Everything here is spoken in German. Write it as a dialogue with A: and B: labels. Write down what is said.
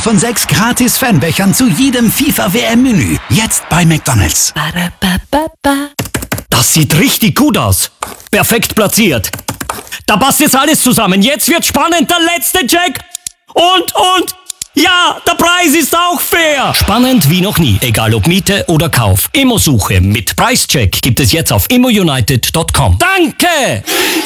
A: von 6 gratis Fanbechern zu jedem FIFA-WM-Menü. Jetzt bei McDonald's.
B: Das sieht richtig gut aus. Perfekt platziert. Da passt jetzt alles zusammen. Jetzt wird spannend, der letzte Check. Und, ja, der Preis ist auch fair. Spannend wie noch nie, egal ob Miete oder Kauf. Immosuche mit Preischeck gibt es jetzt auf immounited.com. Danke!